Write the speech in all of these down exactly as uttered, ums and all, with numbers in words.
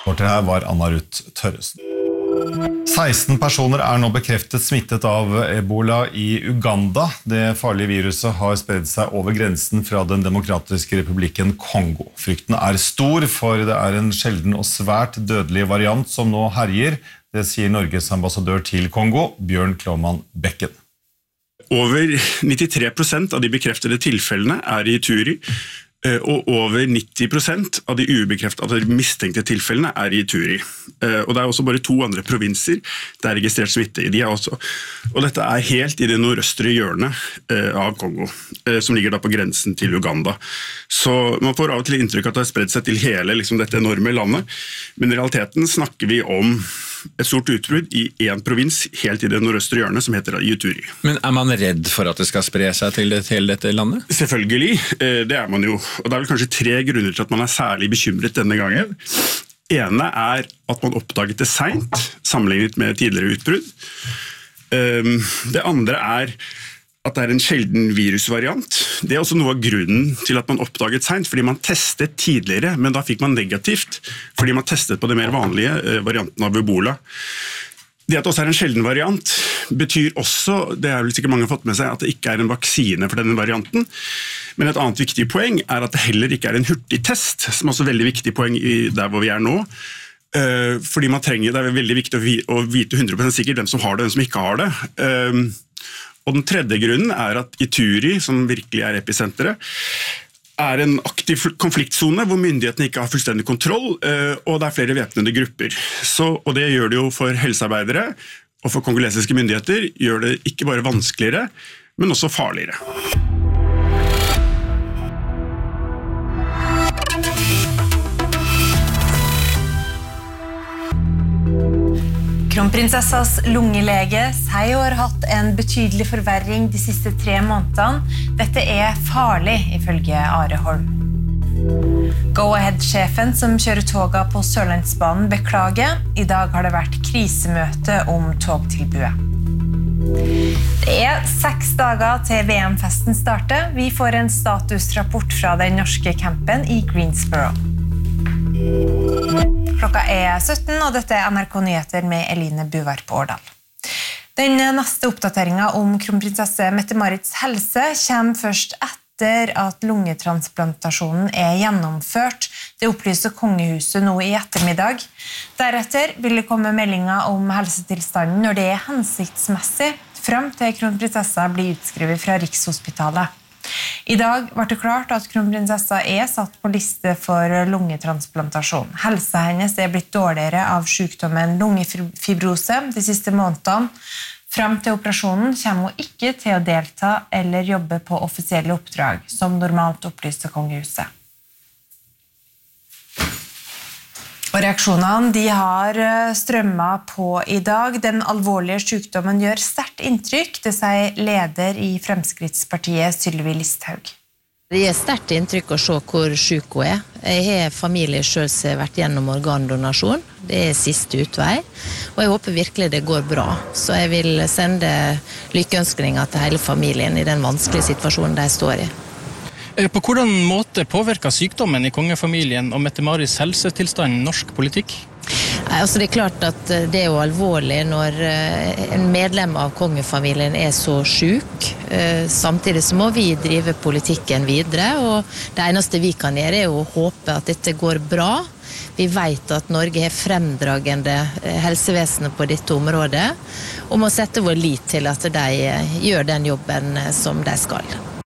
Reporter her var Anna Ruth Tørresen. seksten personer er nå bekreftet smittet av Ebola i Uganda. Det farlige viruset har spredt seg over grensen fra den demokratiske republikken Kongo. Frykten er stor, for det er en sjelden og svært dødelig variant som nå herjer. Det sier Norges ambassadør til Kongo, Bjørn Kloman Bekken. Over nittitre prosent av de bekreftede tilfellene er i Ituri, og over nitti prosent av de ubekreftede, av de mistenkte tilfellene er i Ituri. Og det er også bare to andre provinser det er registrert smitte i. De er også. Og dette er helt i det nordøstre hjørnet av Kongo, som ligger da på grensen til Uganda. Så man får av og til inntrykk at det har spredt seg til hele liksom, dette enorme landet, men i realiteten snakker vi om et stort utbrudd i en provins helt i det nordøstre hjørnet som heter Ituri. Men er man redd for at det skal spre seg til, det, til dette landet? Selvfølgelig, det er man jo. Og det er vel kanskje tre grunner til at man er særlig bekymret denne gangen. Ene er at man oppdaget det sent, sammenlignet med tidligere utbrudd. Det andre er at det er en sjelden virusvariant. Det er også noe av grunnen til at man oppdaget sent, fordi man testet tidligere, men da fikk man negativt, fordi man testet på det mer vanlige varianten av Ebola. Det at det også er en sjelden variant betyr også, det er vel sikkert mange har fått med seg, at det ikke er en vaksine for denne varianten. Men et annet viktig poeng er at det heller ikke er en hurtigtest, som er også et veldig viktig poeng i der hvor vi er nå. Fordi man trenger, det er veldig viktig å vite hundre prosent sikkert hvem som har det, hvem som ikke har det. Og den tredje grunnen er at Ituri, som virkelig er episenteret, er en aktiv konfliktzone hvor myndighetene ikke har fullstendig kontroll, og det er flere væpnede grupper. Så, og det gjør det jo for helsearbeidere og for kongolesiske myndigheter, gjør det ikke bare vanskeligere, men også farligere. Kronprinsessas lungelege sier hun har hatt en betydelig forverring de siste tre månedene. Dette er farlig, ifølge Are Holm. Go-Ahead-sjefen som kjører toga på Sørlandsbanen beklager. I dag har det vært krisemøte om togtilbudet. Det er seks dager til V M-festen starter. Vi får en statusrapport fra den norske campen i Greensboro. Klokka er sytten, og dette er N R K Nyheter med Eline Buvar på Årdal. Den neste oppdateringen om kronprinsesse Mette-Marits helse kommer først etter at lungetransplantasjonen er gjennomført. Det opplyser kongehuset nå i ettermiddag. Deretter vil det komme meldinger om helsetilstanden når det er hensiktsmessig, frem til kronprinsessa blir utskrevet fra Rikshospitalet. I dag var det klart at kronprinsessa er satt på liste for lungetransplantasjon. Helsa hennes er blitt dårligere av sykdommen lungefibrose de siste månedene. Frem til operasjonen kommer hun ikke til å delta eller jobbe på offisielle oppdrag, som normalt opplyste kongehuset. Og reaksjonene de har strømmet på i dag. Den alvorlige sykdommen gjør sterkt inntrykk, det sier leder i Fremskrittspartiet Sylvi Listhaug. Det gjør sterkt inntrykk å se hvor syk hun er. Jeg har familie selv som har vært gjennom organdonasjon. Det er siste utvei, og jeg håper virkelig det går bra. Så jeg vil sende lykkeønskninger til hele familien i den vanskelige situasjonen de står i. På hvordan måte påvirker sykdommen i kongefamilien og Mette-Marits helsetilstand norsk politikk? Altså det er klart at det er jo alvorlig når en medlem av kongefamilien er så syk. Samtidig så må vi drive politikken videre, og det eneste vi kan gjøre er å håpe at dette går bra. Vi vet at Norge har fremdragende helsevesenet på dette området, og må sette vår lit til at de gjør den jobben som de skal.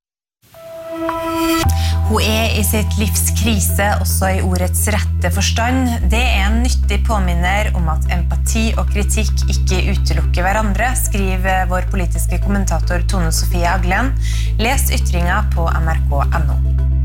Hun er i sitt livs krise, også i ordets rette forstand. Det er en nyttig påminner om at empati og kritikk ikke utelukker hverandre, skriver vår politiske kommentator Tone Sofie Aglen. Les ytringer på N R K punktum N O.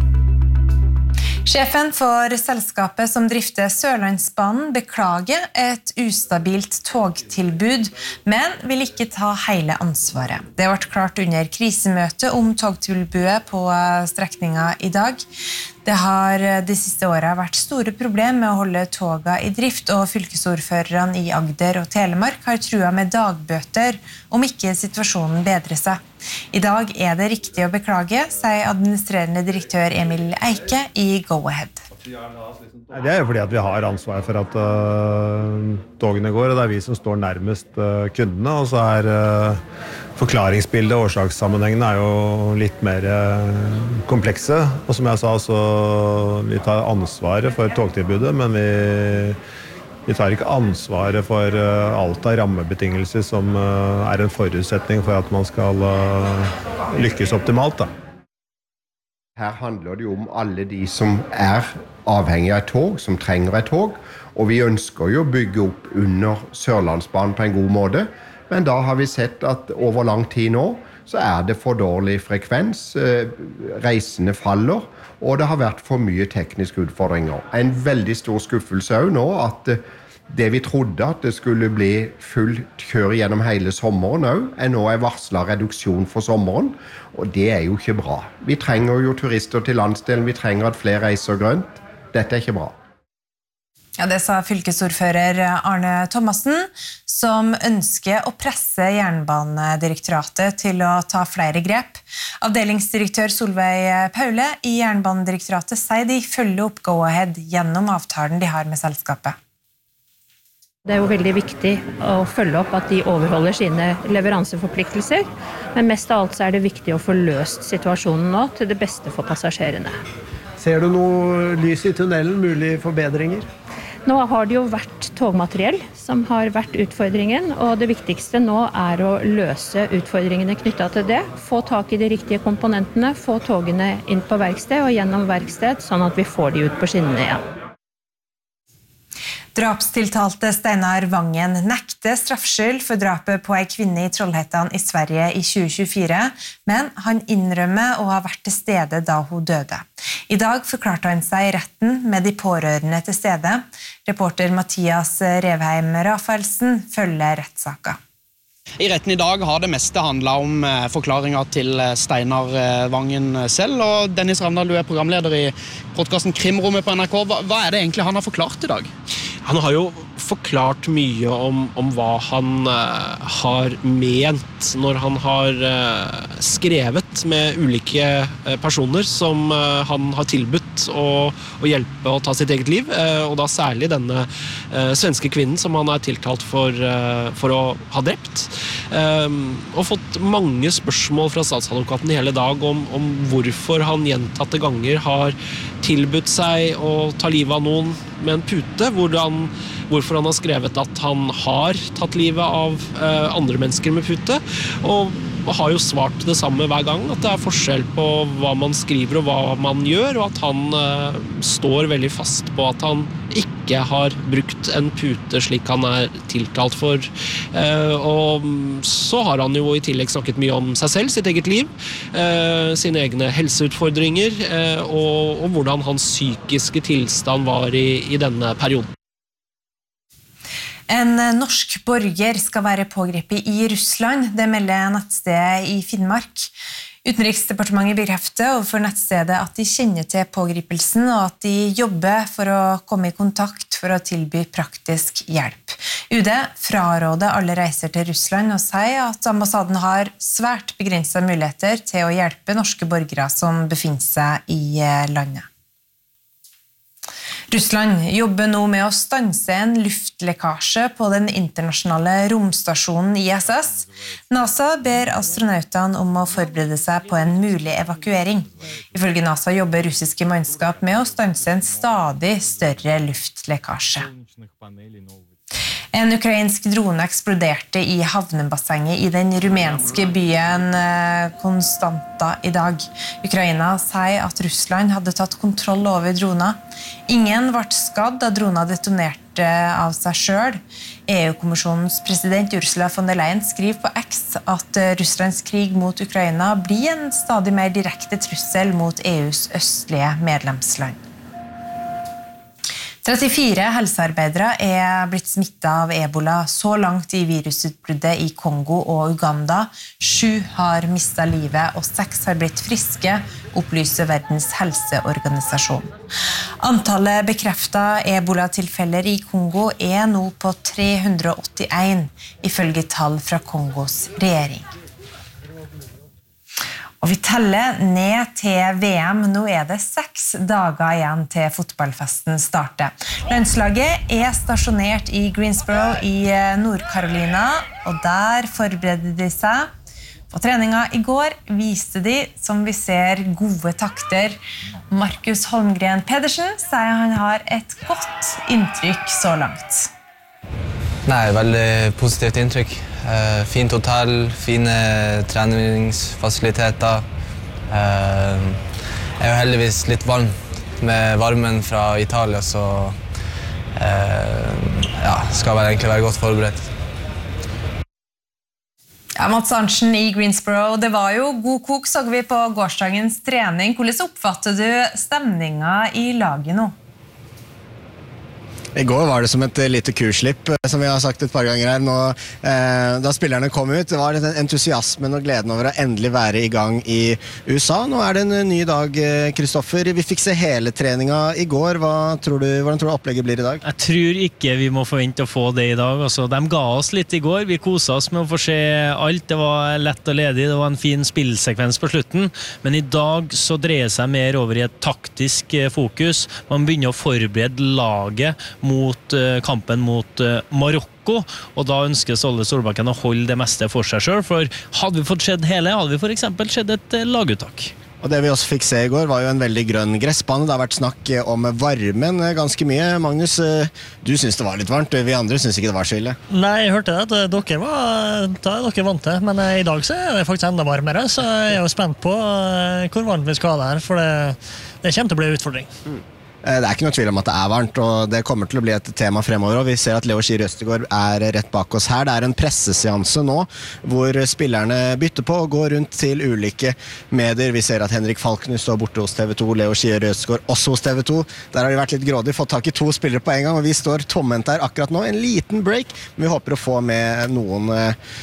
Sjefen for selskapet som drifter Sørlandsbanen beklager et ustabilt togtilbud, men vil ikke ta hele ansvaret. Det har vært klart under krisemøte om togtilbudet på strekningen i dag. Det har de siste årene vært store problemer med å holde toga i drift, og fylkesordførerne i Agder og Telemark har trua med dagbøter om ikke situasjonen bedrer seg. I dag er det riktig å beklage, sier administrerende direktør Emil Eike i Go-Ahead. Det er jo fordi at vi har ansvar for at uh, togene går, og det er vi som står nærmest uh, kundene, og så er uh, forklaringsbildet og årsakssammenhengene er jo litt mer uh, komplekse, og som jeg sa, så vi tar ansvaret for togtilbudet, men vi, vi tar ikke ansvaret for uh, alt av rammebetingelser som uh, er en forutsetning for at man skal uh, lykkes optimalt, da. Her handler det jo om alle de som er avhengige av et tog, som trenger et tog, og vi ønsker jo å bygge opp under Sørlandsbanen på en god måte, men da har vi sett at over lang tid nå så er det for dårlig frekvens, reisende faller, og det har vært for mye tekniske utfordringer. En veldig stor skuffelse er jo nå at det vi trodde at det skulle bli fullt kjør gjennom hele sommeren også, er nå en varslet reduksjon for sommeren, og det er jo ikke bra. Vi trenger jo turister til landsdelen, vi trenger at flere reiser grønt. Dette er ikke bra. Ja, det sa fylkesordfører Arne Thomassen, som ønsker å presse Jernbanedirektoratet til å ta flere grep. Avdelingsdirektør Solveig Paule i Jernbanedirektoratet sier de følger opp Go-Ahead gjennom avtalen de har med selskapet. Det er jo veldig viktig å følge opp at de overholder sine leveranseforpliktelser, men mest av alt så er det viktig å få løst situasjonen nå til det beste for passasjerene. Ser du noe lys i tunnelen, mulige forbedringer? Nå har det jo vært togmateriell som har vært utfordringen, og det viktigste nå er å løse utfordringene knyttet til det, få tak i de riktige komponentene, få togene inn på verksted og gjennom verksted, sånn at vi får de ut på skinnene igjen. Drapstiltalte Steinar Vangen nekter straffskyld for drapet på en kvinne i Trollhättan i Sverige i tjue tjuefire, men han innrømmer å ha vært til stede da hun døde. I dag forklarte han seg i retten med de pårørende til stede. Reporter Mathias Revheim Rafaelsen følger rettssaka. I retten i dag har det meste handlet om forklaringer til Steinar Vangen selv, og Dennis Ravndal, du er programleder i podcasten Krimrommet på N R K. Hva, hva er det egentlig han har forklart i dag? Han har jo forklart mye om, om hva han uh, har ment når han har uh, skrevet med ulike uh, personer som uh, han har tilbudt å, å hjelpe å ta sitt eget liv, uh, og da særlig denne uh, svenske kvinnen som han er tiltalt for, uh, for å ha drept. Um, og fått mange spørsmål fra statsadvokaten i hele dag om, om hvorfor han gjentatte ganger har tilbudt seg å ta livet av noen med en pute, hvordan, hvorfor han har skrevet at han har tatt livet av eh, andre mennesker med pute, og har jo svart det samme hver gang, at det er forskjell på hva man skriver og hva man gjør, og at han eh, står veldig fast på at han ikke har brukt en pute slik han er tiltalt for. Eh, og så har han jo i tillegg snakket mye om seg selv, sitt eget liv, eh, sine egne helseutfordringer, eh, og, og hvordan hans psykiske tilstand var i, i denne perioden. En norsk borger skal være pågrepet i Russland, det melder nettstedet i Finnmark. Utenriksdepartementet bekrefter overfor nettstedet at de kjenner til pågripelsen og at de jobber for å komme i kontakt for å tilby praktisk hjelp. U D fraråder alle reiser til Russland og sier at ambassaden har svært begrenset muligheter til å hjelpe norske borgere som befinner seg i landet. Russland jobber nå med å stanse en luftlekkasje på den internasjonale romstasjonen I S S. NASA ber astronautene om å forberede seg på en mulig evakuering. Ifølge NASA jobber russiske mannskap med å stanse en stadig større luftlekkasje. En ukrainsk drone eksploderte i havnebassenget i den rumenske byen Konstanta I dag. Ukraina sier at Russland hadde tatt kontroll over drona. Ingen ble skadd da drona detonerte av seg selv. EU-kommisjonens president Ursula von der Leyen skriver på X at Russlands krig mot Ukraina blir en stadig mer direkte trussel mot EUs østlige medlemsland. trettifire helsearbeidere er blitt smittet av ebola så langt i virusutbruddet I Kongo og Uganda. Sju har mistet livet og seks har blitt friske, opplyser Verdens helseorganisasjon. Antallet bekreftet ebola-tilfeller I Kongo er nå på tre hundre og åttien, ifølge tall fra Kongos regjering. Og vi teller ned til V M. Nå er det seks dager igjen til fotballfesten starter. Landslaget er stasjonert i Greensboro i Nord-Carolina, og der forbereder de seg. På treninga i går viste de, som vi ser, gode takter. Markus Holmgren Pedersen sier han har et godt inntrykk så langt. Nei, veldig positivt inntrykk. Uh, fint hotell, fine treningsfasiliteter. Uh, jeg er jo heldigvis litt varm med varmen fra Italia, så uh, ja, skal vel egentlig være godt forberedt. Ja, Mats Arntzen i Greensboro, det var jo god kok, så vi på gårsdagens trening. Hvordan oppfatter du stemningen i laget nå? I går var det som et lite kurslipp, som vi har sagt et par ganger her. Nå, eh, da spillerne kom ut, det var entusiasmen og gleden over å endelig være i gang i U S A. Nå er det en ny dag, Kristoffer. Vi fikk se hele treninga i går. Hva tror du, hvordan tror du opplegget blir i dag? Jeg tror ikke vi må forvente å få det i dag. Altså, de ga oss litt i går. Vi koset oss med å få se alt. Det var lett og ledig. Det var en fin spillsekvens på slutten. Men i dag så dreier seg mer over i et taktisk fokus. Man begynner å forberede laget mot uh, kampen mot uh, Marokko, og da ønsker Ståle Solbakken å holde det meste for seg selv, for hadde vi fått skjedd hele, hadde vi for eksempel skjedd et uh, laguttak. Og det vi også fikk se i går var jo en veldig grønn gressbane. Det har vært snakk om varmen ganske mye. Magnus, du synes det var litt varmt, vi andre synes ikke det var så ille. Nei, jeg hørte det, at dere var, da er dere vant til, men i dag så er det faktisk enda varmere, så jeg er jo spent på hvor varmt vi skal ha det her, for det, det kommer til å bli en utfordring. Mm. Det er ikke noe tvil om at det er varmt, og det kommer til å bli et tema fremover, og vi ser at Leo Skiri Østegård er rett bak oss her. Det er en presseseanse nå, hvor spillerne bytter på og går rundt til ulike medier. Vi ser at Henrik Falkner står borte hos T V to, Leo Skiri Østegård også hos T V to. Der har vi vært litt grådig, fått tak i to spillere på en gang, og vi står tomhendt her akkurat nå. En liten break, men vi håper å få med noen...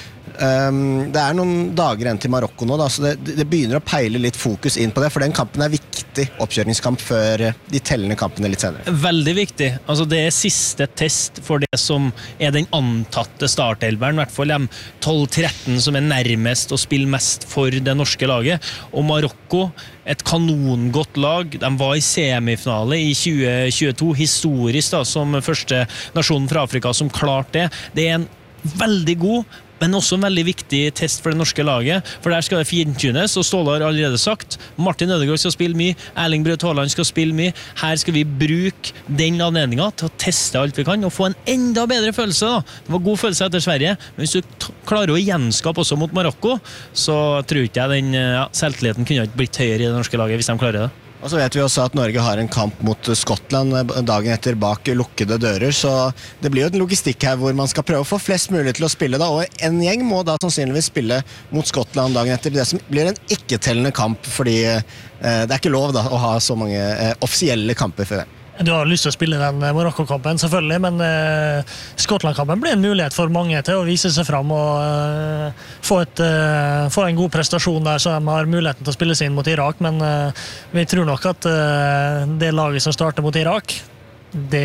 Um, det er noen dager igjen til Marokko nå, da, så det, det begynner å peile litt fokus inn på det, for den kampen er viktig oppkjøringskamp før de tellende kampene litt senere. Veldig viktig. Altså, det er siste test for det som er den antatte startelveren, i hvert fall de tolv tretten som er nærmest å spille mest for det norske laget. Og Marokko, et kanongodt lag, de var i semifinale i tjue tjueto, historisk da, som første nasjonen fra Afrika som klarte det. Det er en veldig god, men også en veldig viktig test for det norske laget, for der skal det fintunes, og Ståle har allerede sagt, Martin Ødegaard skal spille mye, Erling Braut Haaland skal spille mye, her skal vi bruke den anledningen til å teste alt vi kan, og få en enda bedre følelse da. Det var god følelse etter Sverige, men hvis du klarer å gjenskape også mot Marokko, så tror ikke jeg den ja, selvtilliten kunne ikke blitt høyere i det norske laget hvis de klarer det. Og så vet vi også at Norge har en kamp mot Skottland dagen etter bak lukkede dører, så det blir jo en logistikk her hvor man skal prøve å få flest mulig til å spille da, og en gjeng må da sannsynligvis spille mot Skottland dagen etter det som blir en ikke-tellende kamp, fordi eh, det er ikke lov da å ha så mange eh, offisielle kamper før det. Du har lyst til å spille den Marokko-kampen, selvfølgelig, men eh, Skottland-kampen blir en mulighet for mange til å vise seg frem og eh, få, et, eh, få en god prestasjon der, så de har muligheten til å spille seg inn mot Irak, men eh, vi tror nok at eh, det laget som starter mot Irak, det...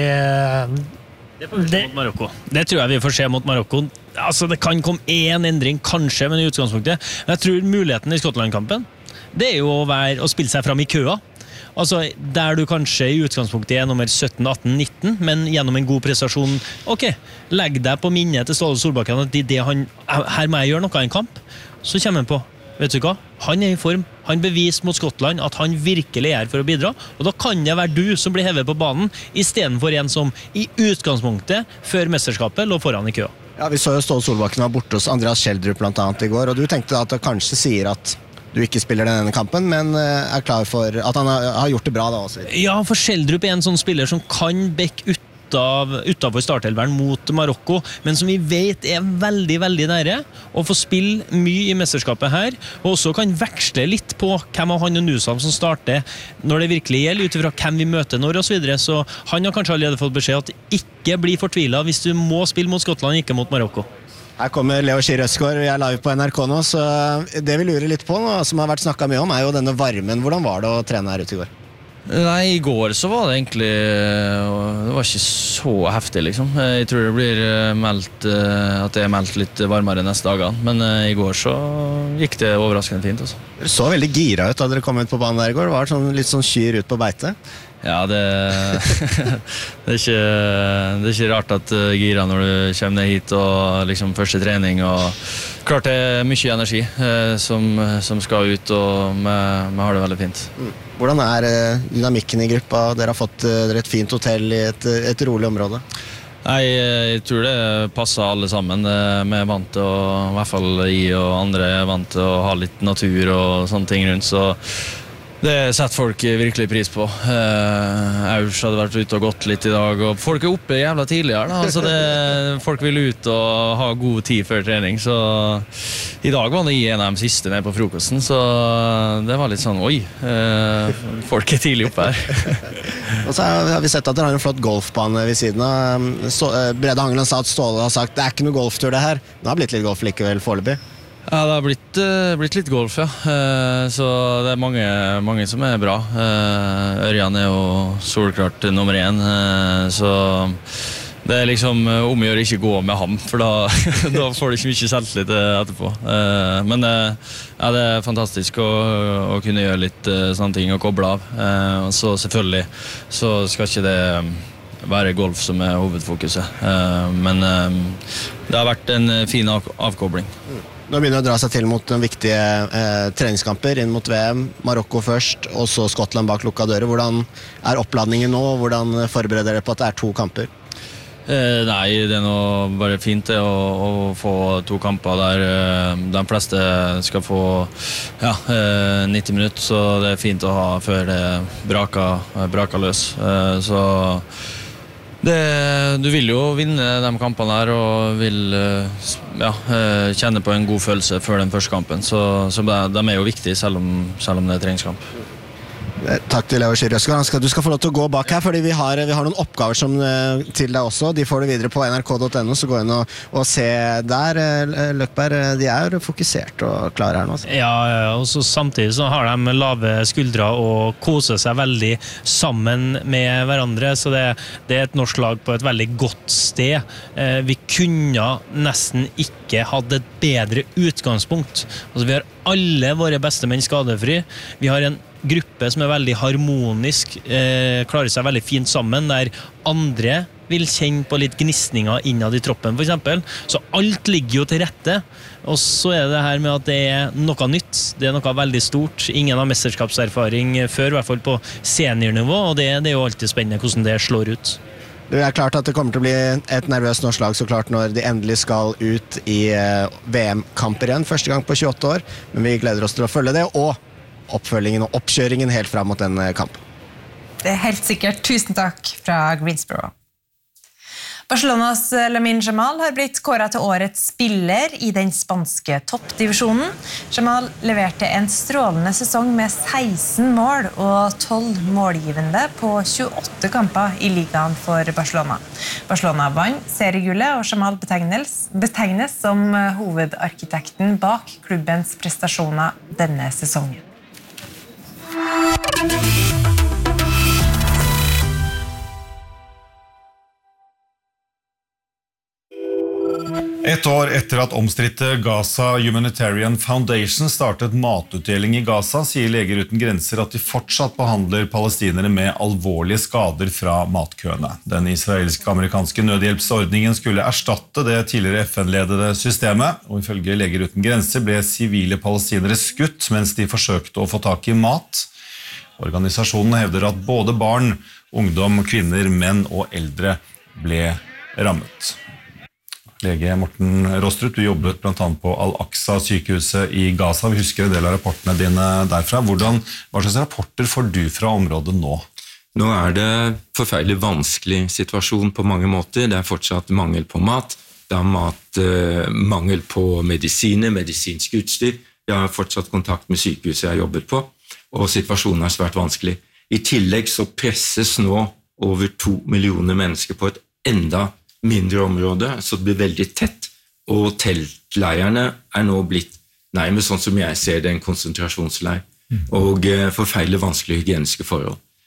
Det får vi se mot Marokko. Det tror jeg vi får se mot Marokko. Altså, det kan komme en endring, kanskje, men i utgangspunktet. Men jeg tror muligheten i Skottland-kampen, det er jo å, være, å spille seg frem i køa. Altså, der du kanskje i utgangspunktet er nummer sytten, atten, nitten, men gjennom en god prestasjon, ok, legg deg på minnet til Ståle Solbakken at det, det han, her må jeg gjøre noe i en kamp, så kommer han på, vet du hva, han er i form, han beviser mot Skottland at han virkelig er for å bidra, og da kan det være du som blir hevet på banen, i stedet for en som i utgangspunktet, før mesterskapet, lå foran i køa. Ja, vi så jo Ståle Solbakken var borte hos Andreas Schjelderup blant annet i går, og du tenkte at det kanskje sier at du ikke spiller denne kampen, men er klar for at han har gjort det bra da også. Ja, for Schjelderup er en sånn spiller som kan bekke ut av, utenfor startelveren mot Marokko, men som vi vet er veldig, veldig nære å få spille mye i mesterskapet her, og også kan veksle litt på hvem av han og Nusam som starter når det virkelig gjelder, utifra hvem vi møter når og så videre, så han har kanskje allerede fått beskjed at ikke bli fortvilet hvis du må spille mot Skottland, ikke mot Marokko. Her kommer Leo Skiri Østegård, vi er live på N R K nå, så det vi lurer litt på nå, som har vært snakket mye om, er jo denne varmen. Hvordan var det å trene her ute i går? Nei, I går så var det egentlig Det var ikke så heftig liksom. Jeg tror det blir meldt At det er meldt litt varmere neste dagen. Men I går så gikk det overraskende fint altså. Dere så veldig gira ut da dere kom ut på banen der I går. Det var sånn, litt sånn kyr ut på beite. Ja, det, det, er ikke, det er ikke rart at uh, gira når du kommer ned hit og liksom første trening og klart det er mye energi uh, som, som skal ut og vi, vi har det veldig fint. Hvordan er uh, dynamikken I gruppa? Dere har fått uh, dere et fint hotell I et, et rolig område. Nei, jeg tror det passer alle sammen. Vi er vant til å, I hvert fall jeg og andre er vant til å ha litt natur og sånne ting rundt, så det setter folk virkelig pris på. Eh, Aurs hadde vært ute og gått litt I dag, og folk er oppe jævla tidligere. Da. Altså det, folk vil ut og ha god tid før trening, så I dag var det I en av de siste nede på frokosten, så det var litt sånn, oi, eh, folk er tidlig oppe her. Og så har vi sett at dere har en flott golfbane ved siden av. Så, eh, Brede Hangeland sa at Ståle har sagt, det er ikke noe golftur det her. Det har blitt litt golf likevel foreløpig. Ja, det har blitt, uh, blitt litt golf, ja. Uh, så det er mange, mange som er bra. Uh, Ørjan er jo solklart nummer én, uh, så det er liksom uh, om å gjøre ikke gå med ham, for da, da får du ikke mye selvtillit etterpå. Uh, men uh, ja, det er fantastisk å, å kunne gjøre litt uh, sånne ting og koble av. Uh, så selvfølgelig så skal ikke det være golf som er hovedfokuset. Uh, men uh, det har vært en fin av avkobling. Nå begynner det å dra seg til mot den viktige eh, treningskamper inn mot VM, Marokko først, og så Skottland bak lukka dører. Hvordan er oppladningen nå? Hvordan forbereder dere på at det er to kamper? Eh, nei, det er nå bare fint det, å, å få to kamper der eh, de fleste skal få ja, eh, nitti minutter, så det er fint å ha før det braker, braker løs. Eh, så Det, du vil jo vinne de kampene her og vil ja, kjenne på en god følelse før den første kampen, så, så de, de er jo viktige selv om, selv om det er treningskamp. Takk til Leos Røsgaard. Du skal få lov til å gå bak her, fordi vi har, vi har noen oppgaver som, til deg også. De får du videre på N R K punktum N O, så gå inn og, og se der. Løkberg, de er fokusert og klare her nå. Så. Ja, og så samtidig så har de lave skuldre og koser seg veldig sammen med hverandre, så det, det er et norsk lag på et veldig godt sted. Vi kunne nesten ikke hatt et bedre utgangspunkt. Altså, vi har alle våre beste menn skadefri. Vi har en gruppe som er veldig harmonisk, eh, klarer seg veldig fint sammen, der andre vil kjenne på litt gnistninger innad I troppen for eksempel. Så alt ligger jo til rette, og så er det her med at det er noe nytt, det er noe veldig stort. Ingen har mesterskapserfaring før, I hvert fall på seniornivå, og det, det er jo alltid spennende hvordan det slår ut. Det er klart at det kommer til å bli et nervøst norsk lag så klart når de endelig skal ut I V M-kamper igjen, første gang på tjueåtte år, men vi gleder oss til å følge det, og oppfølgingen og oppkjøringen helt frem mot den kampen. Det er helt sikkert. Tusen takk fra Greensboro. Barcelonas Lamine Yamal har blitt kåret til årets spiller I den spanske toppdivisjonen. Yamal leverte en strålende sesong med seksten mål og tolv målgivende på tjueåtte kamper I ligaen for Barcelona. Barcelona vant seriegullet, og Yamal betegnes, betegnes som hovedarkitekten bak klubbens prestasjoner denne sesongen. Et år etter at omstridte Gaza Humanitarian Foundation startet matutdeling I Gaza, sier Leger uten grenser at de fortsatt behandler palestinere med alvorlige skader fra matkøene. Den israelsk-amerikanske nødhjelpsordningen skulle erstatte det tidligere F N-ledede systemet, og ifølge Leger uten grenser ble sivile palestinere skutt mens de forsøkte å få tak I mat. Organisasjonen hevder at både barn, ungdom, kvinner, menn og eldre ble rammet. Lege Morten Rostrup, du jobbet blant annet på Al-Aqsa-sykehuset I Gaza. Vi husker en del av rapportene dine derfra. Hvordan, hva slags rapporter får du fra området nå? Nå er det forferdelig vanskelig situasjon på mange måter. Det er fortsatt mangel på mat. Det er mat, eh, mangel på medisiner, medisinsk utstyr. Jeg har fortsatt kontakt med sykehuset jeg jobber på, og situasjonen er svært vanskelig. I tillegg så presses nå over to millioner mennesker på et enda mindre område, så det blir veldig tett, og teltleierne er nå blitt nærmest sånn som jeg ser det, en konsentrasjonsleir, og eh, forferdelig vanskelige hygieniske forhold.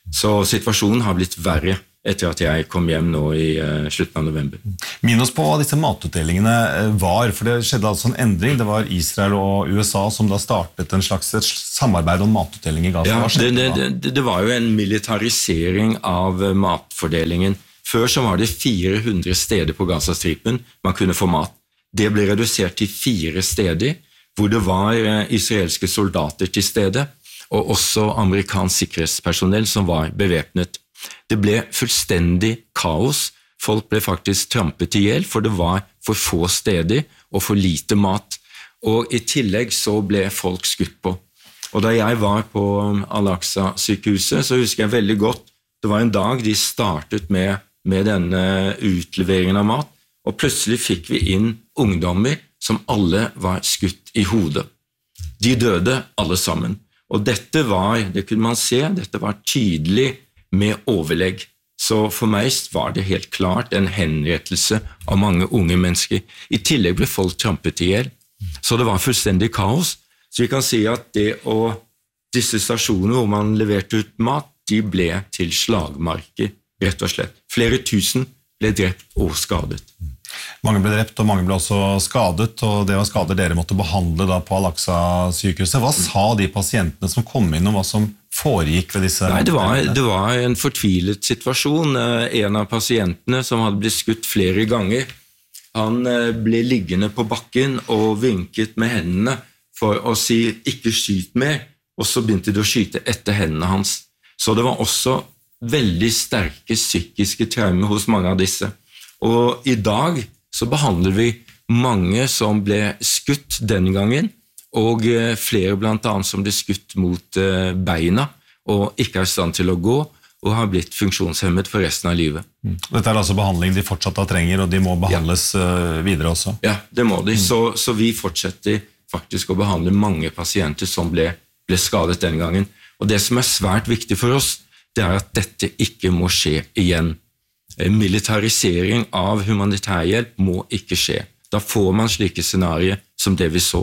Så situasjonen har blitt verre etter at jeg kom hjem nå i uh, slutten av november. Minus på hva disse matutdelingene var, for det skjedde altså en endring. Det var Israel og U S A som da startet en slags samarbeid om matutdeling i Gaza. Ja, Hva skjedde det, da? det, det var jo en militarisering av matfordelingen. Før så var det fire hundre steder på Gazastripen man kunne få mat. Det ble redusert til fire steder, hvor det var israelske soldater til stede, og også amerikansk sikkerhetspersonell som var bevæpnet. Det ble fullstendig kaos. Folk ble faktisk trampet ihjel, for det var for få steder og for lite mat. Og i tillegg så ble folk skutt på. Og da jeg var på Al-Aqsa-sykehuset, så husker jeg veldig godt, det var en dag de startet med, med denne utleveringen av mat, og plutselig fikk vi inn ungdommer som alle var skutt i hodet. De døde alle sammen. Og dette var, det kunne man se, dette var tydelig med overlegg. Så for meg var det helt klart en henrettelse av mange unge mennesker. I tillegg ble folk trampet ihjel. Så det var fullstendig kaos. Så vi kan si at det å, disse stasjoner hvor man leverte ut mat, de ble til slagmarker, rett og slett. Flere tusen ble drept og skadet. Mange ble drept, og mange ble også skadet, og det var skader dere måtte behandle da på Al-Aqsa-sykehuset. Hva sa de pasientene som kom inn, og hva som foregikk ved disse? Nei, det var, det var en fortvilet situasjon. En av pasientene som hadde blitt skutt flere ganger, han ble liggende på bakken og vinket med hendene for å si ikke skyt mer, og så begynte de å skyte etter hendene hans. Så det var også veldig sterke psykiske traumer hos mange av disse. Og i dag så behandler vi mange som ble skutt den gangen, og flere blant annet som ble skutt mot beina, og ikke er i stand til å gå, og har blitt funksjonshemmet for resten av livet. Dette er altså behandling de fortsatt trenger, og de må behandles ja. videre også? Ja, det må de. Så, så vi fortsetter faktisk å behandle mange pasienter som ble, ble skadet den gangen. Og det som er svært viktig for oss, det er at dette ikke må skje igjen. Militarisering av humanitærhjelp må ikke skje. Da får man slike scenarier som det vi så.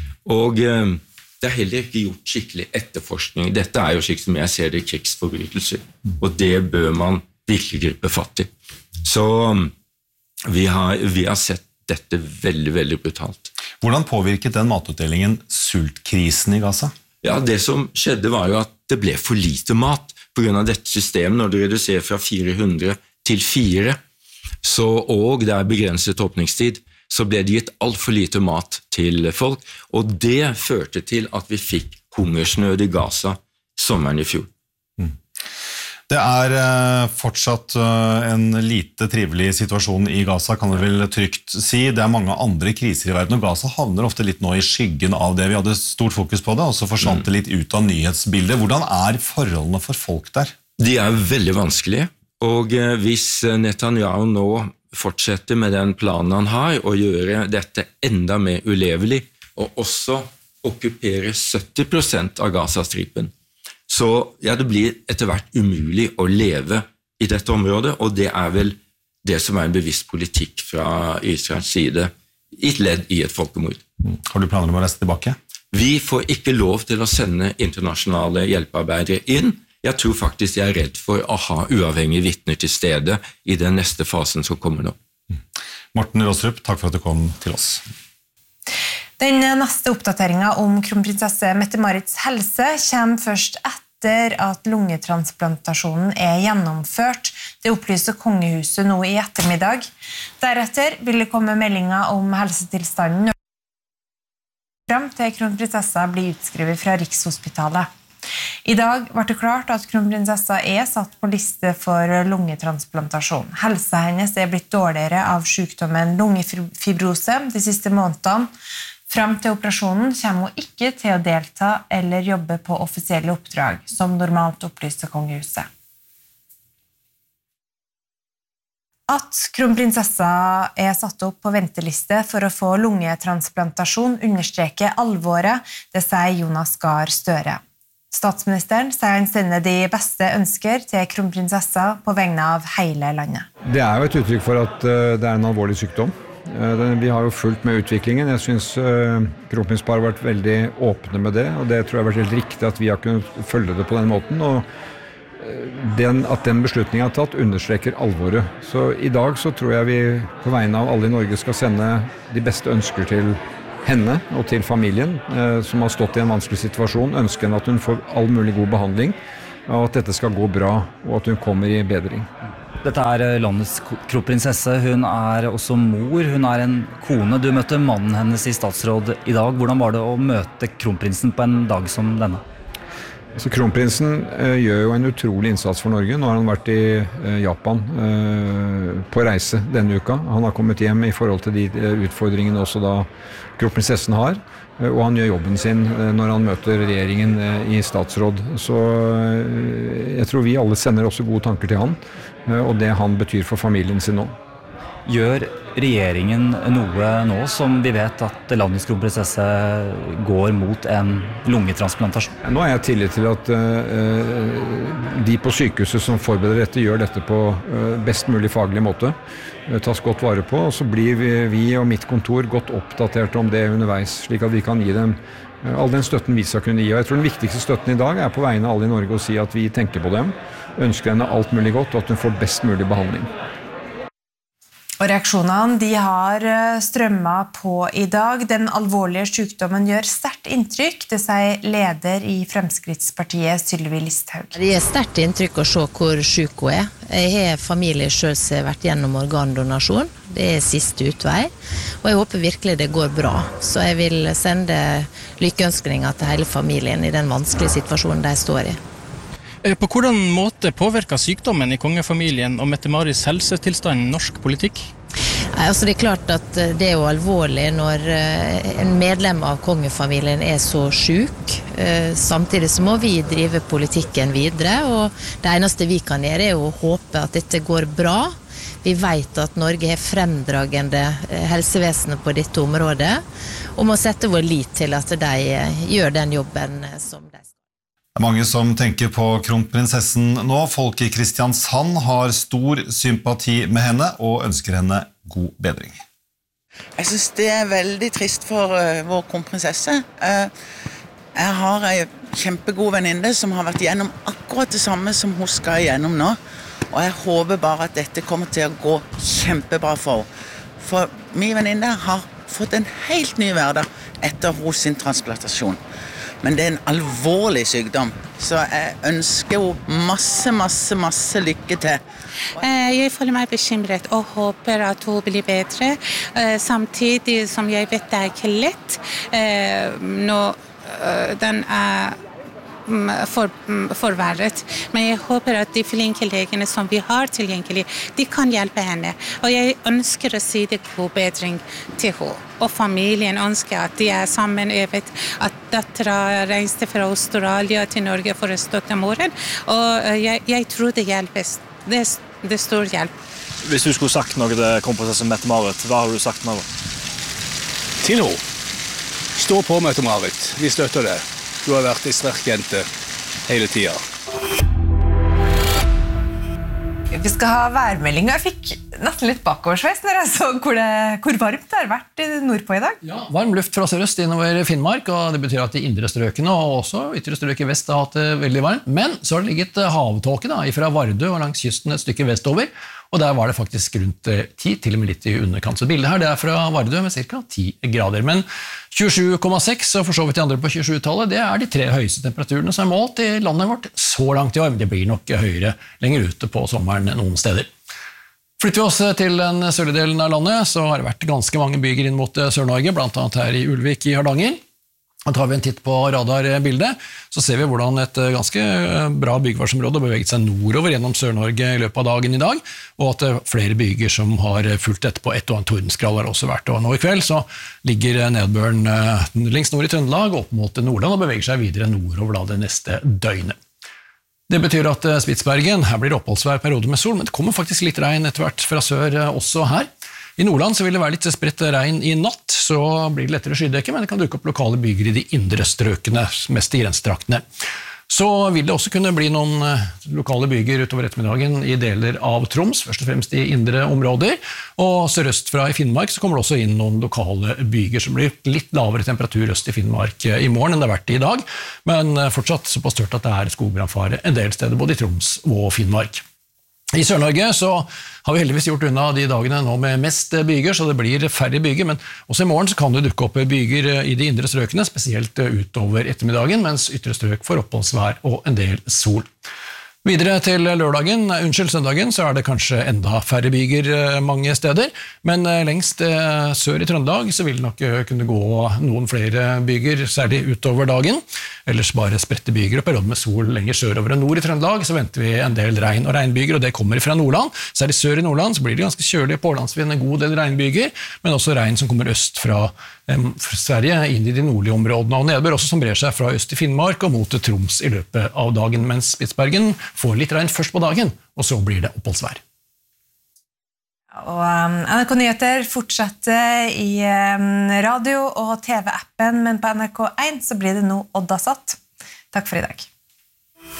Og eh, det er heller ikke gjort skikkelig etterforskning. Dette er jo slik som jeg ser det krigsforbrytelser, og det bør man virkelig gripe fatt i. Så vi har, vi har sett dette veldig, veldig brutalt. Hvordan påvirket den matutdelingen sultkrisen i Gaza? Ja, det som skjedde var jo at det ble for lite mat på grunn av dette systemet. Når det reduserer fra fire hundre til fire, så, og det er begrenset åpningstid, så ble det gitt alt for lite mat til folk, og det førte til at vi fikk hungersnød i Gaza sommeren i fjor. Mm. Det er uh, fortsatt uh, en lite trivelig situasjon i Gaza, kan vi vel trygt si. Det er mange andre kriser i verden, og Gaza havner ofte litt nå i skyggen av det. Vi hadde stort fokus på det, og så forsvant det litt ut av nyhetsbildet. Hvordan er forholdene for folk der? De er veldig vanskelige, og uh, hvis Netanyahu nå fortsetter med den planen han har, og gjøre dette enda mer ulevelig, og også okkupere sytti prosent av Gazastripen, så ja, det blir etter hvert umulig å leve i dette området, og det er vel det som er en bevisst politikk fra Israels side, i et ledd i et folkemord. Har du planer om å reise tilbake? Vi får ikke lov til å sende internasjonale hjelpearbeidere inn. Jeg tror faktisk jeg er redd for å ha uavhengige vitner til stede i den neste fasen som kommer nå. Morten Rosrup, takk for at du kom til oss. Den neste oppdateringen om kronprinsesse Mette-Marits helse kommer først etter at lungetransplantasjonen er gjennomført. Det opplyser kongehuset nå i ettermiddag. Deretter vil det komme meldinger om helsetilstanden frem til kronprinsessa blir utskrevet fra Rikshospitalet. I dag var det klart at kronprinsessa er satt på liste for lungetransplantasjon. Helsa hennes er blitt dårligere av sykdommen lungefibrose de siste månedene. Frem til operasjonen kommer hun ikke til å delta eller jobbe på offisielle oppdrag, som normalt opplyste kongehuset. At kronprinsessa er satt opp på venteliste for å få lungetransplantasjon understreker alvoret, det sier Jonas Gahr Støre. Statsministeren sier han sender de beste ønsker til kronprinsessa på vegne av hele landet. Det er jo et uttrykk for at det er en alvorlig sykdom. Vi har jo fulgt med utviklingen. Jeg synes kronprinsparet har vært veldig åpne med det, og det tror jeg har vært helt riktig at vi har kunnet følge det på den måten. Og den, at den beslutningen er tatt, understreker alvoret. Så i dag så tror jeg vi på vegne av alle i Norge skal sende de beste ønsker til henne og til familien, eh, som har stått i en vanskelig situasjon, ønsker henne at hun får all mulig god behandling, og at dette skal gå bra, og at hun kommer i bedring. Dette er landets kronprinsesse, hun er også mor, hun er en kone. Du møtte mannen hennes i statsråd i dag. Hvordan var det å møte kronprinsen på en dag som denne? Så kronprinsen eh, gjør jo en utrolig innsats for Norge. Nå har han vært i eh, Japan eh, på reise denne uka. Han har kommet hjem i forhold til de eh, utfordringene også da kronprinsessen har. Eh, og han gjør jobben sin eh, når han møter regjeringen eh, i statsråd. Så eh, jeg tror vi alle sender også gode tanker til han, eh, og det han betyr for familien sin nå. Gjør regjeringen noe nå som vi vet at landets kronprinsesse går mot en lungetransplantasjon? Nå har jeg tillit til at uh, de på sykehuset som forbereder dette gjør dette på uh, best mulig faglig måte. Uh, tas godt vare på, og så blir vi, vi og mitt kontor godt oppdatert om det underveis, slik at vi kan gi dem uh, all den støtten vi skal kunne gi. Og jeg tror den viktigste støtten i dag er på vegne av alle i Norge å si at vi tenker på dem, ønsker henne alt mulig godt, og at hun får best mulig behandling. Og reaksjonene de har strømmet på i dag. Den alvorlige sykdommen gjør sterkt inntrykk, det sier leder i Fremskrittspartiet, Sylvi Listhaug. Det gjør sterkt inntrykk å se hvor syk hun er. Jeg har familie selv som har vært gjennom organdonasjon. Det er siste utvei, og jeg håper virkelig det går bra. Så jeg vil sende lykkeønskninger til hele familien i den vanskelige situasjonen de står i. På hvordan måte påvirker sykdommen i kongefamilien og Mette-Maris helsetilstand norsk politikk? Altså det er klart at det er jo alvorlig når en medlem av kongefamilien er så syk. Samtidig så må vi drive politikken videre, og det eneste vi kan gjøre er å håpe at dette går bra. Vi vet at Norge har fremdragende helsevesenet på dette området, og må sette vår lit til at de gjør den jobben som de skal. Det er mange som tenker på kronprinsessen nå. Folk i Kristiansand har stor sympati med henne og ønsker henne god bedring. Jeg synes det er veldig trist for uh, vår kronprinsesse. Uh, jeg har en kjempegod venninne som har vært gjennom akkurat det samme som hun skal gjennom nå. Og jeg håper bare at dette kommer til å gå kjempebra for henne. For min venninne har fått en helt ny hverdag etter hos sin transplantasjon. Men det er en alvorlig sykdom, så jeg ønsker henne masse, masse, masse lykke til. Jeg føler meg bekymret og håper at hun blir bedre, samtidig som jeg vet det er ikke lett når den er For, forverret. Men jeg håper at de flinke legene som vi har tilgjengelig, de kan hjelpe henne. Og jeg ønsker å si det god bedring til henne. Og familien ønsker at de er sammen. Jeg vet at datteren reiste fra Australia til Norge for å støtte moren. Og jeg, jeg tror det hjelpes. Det, det er stor hjelp. Hvis du skulle sagt noe til kronprinsesse Mette-Marit, hva har du sagt med henne? Til henne. Stå på, Mette-Marit. Vi støtter det. Du har vært en sterk jente hele tiden. Vi skal ha værmelding. Jeg fikk nesten litt bakoversveis når jeg så hvor, det, hvor varmt det har vært nordpå i dag. Ja, varm luft fra sørøst innover Finnmark, og det betyr at de indre strøkene og også ytre strøk i vest har hatt det veldig varmt. Men så har det ligget havtåke da, fra Vardø og langs kysten et stykke vestover, og der var det faktisk rundt ti, til og med litt i underkant. Så bildet her det er fra Vardø med ca. ti grader. Men tjuesju komma seks, og for så vidt de andre på tjuesju-tallet, det er de tre høyeste temperaturene som er målt i landet vårt så langt i år. Det blir nok høyere lenger ute på sommeren noen steder. Flytter vi oss til den sørlige delen av landet, så har det vært ganske mange byer inn mot Sør-Norge, blant annet her i Ulvik i Hardanger. Og tar vi en titt på radarbildet, så ser vi hvordan et ganske bra byggevarsområde har beveget seg nordover gjennom Sør-Norge i løpet av dagen i dag, og at flere bygger som har fulgt etterpå ett og en tordenskrall har også vært. Og nå i kveld så ligger nedbøren lengst nord i Trøndelag opp mot Nordland og beveger seg videre nordover da det neste døgnet. Det betyr at Spitsbergen, her blir det oppholdsvær periode med sol, men det kommer faktisk litt regn etter hvert fra sør også her. I Nordland så vil det være litt spredt regn i natt, så blir det lettere skydekke, men det kan dukke opp lokale byger i de indre strøkene, mest i grensetraktene. Så vil det også kunne bli noen lokale byger utover ettermiddagen i deler av Troms, først og fremst i indre områder, og sørøst fra i Finnmark så kommer det også inn noen lokale byger som blir litt lavere temperatur øst i Finnmark i morgen enn det har vært i dag, men fortsatt såpass tørt at det er skogbrannfare en del steder både i Troms og Finnmark. I Sør-Norge så har vi heldigvis gjort unna de dagene nå med mest byger, så det blir færre byger, men også i morgen så kan det dukke opp byger i de indre strøkene, spesielt utover ettermiddagen, mens ytre strøk får oppholdsvær og en del sol. Videre til lørdagen, unnskyld søndagen, så er det kanskje enda færre byger mange steder, men lengst sør i Trøndelag så vil det nok kunne gå noen flere byger, særlig utover dagen. Ellers bare spredte byger og perioder med sol lenger sørover og nord i Trøndelag, så venter vi en del regn og regnbyger, og det kommer fra Nordland. Særlig sør i Nordland så blir det ganske kjølig på Ålandsvinden, en god del regnbyger, men også regn som kommer øst fra Sverige inn i de nordlige områdene, og nedbør også som brer seg fra øst i Finnmark og mot Troms i løpet av dagen, mens Spitsbergen får litt regn først på dagen, og så blir det oppholdsvær. Og um, N R K Nyheter fortsetter i um, radio- og T V-appen, men på N R K en så blir det nå Oddasat. Takk for i dag.